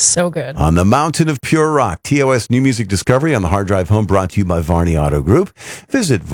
So good. On the mountain of pure rock, TOS New Music Discovery on the hard drive home, brought to you by Varney Auto Group. Visit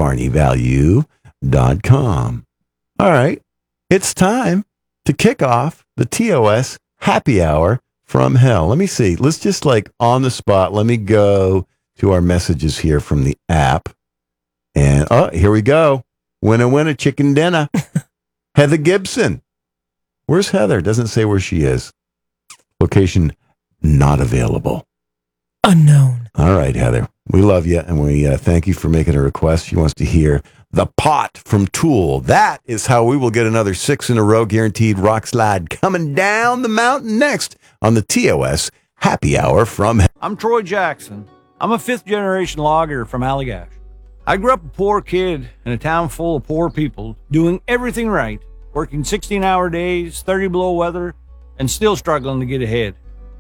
varneyvalue.com. All right, it's time to kick off the TOS Happy Hour from Hell. Let me see. Let's just on the spot. Let me go to our messages here from the app. And here we go. Winner, chicken dinner. Heather Gibson. Where's Heather? Doesn't say where she is. Location not available. Unknown. All right, Heather. We love you, and we thank you for making a request. She wants to hear The Pot from Tool. That is how we will get another 6 in a row guaranteed rock slide coming down the mountain next on the TOS Happy Hour from Hell. I'm Troy Jackson. I'm a fifth-generation logger from Allagash. I grew up a poor kid in a town full of poor people, doing everything right, working 16-hour days, 30 below weather, and still struggling to get ahead.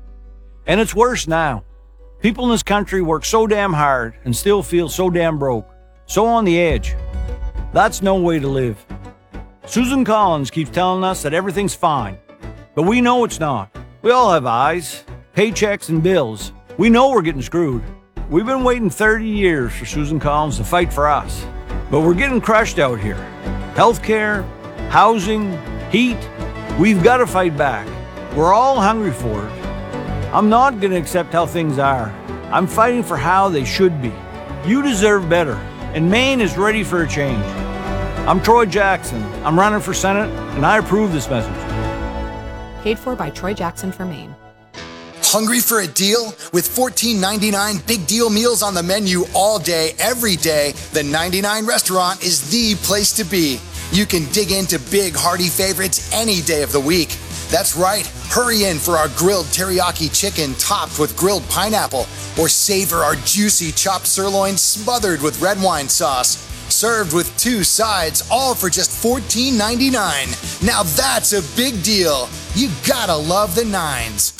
And it's worse now. People in this country work so damn hard and still feel so damn broke, so on the edge. That's no way to live. Susan Collins keeps telling us that everything's fine, but we know it's not. We all have eyes, paychecks, and bills. We know we're getting screwed. We've been waiting 30 years for Susan Collins to fight for us, but we're getting crushed out here. Healthcare, housing, heat, we've got to fight back. We're all hungry for it. I'm not going to accept how things are. I'm fighting for how they should be. You deserve better, and Maine is ready for a change. I'm Troy Jackson. I'm running for Senate, and I approve this message. Paid for by Troy Jackson for Maine. Hungry for a deal? With $14.99 big deal meals on the menu all day, every day, the 99 Restaurant is the place to be. You can dig into big, hearty favorites any day of the week. That's right, hurry in for our grilled teriyaki chicken topped with grilled pineapple, or savor our juicy chopped sirloin smothered with red wine sauce. Served with 2 sides, all for just $14.99. Now that's a big deal. You gotta love the Nines.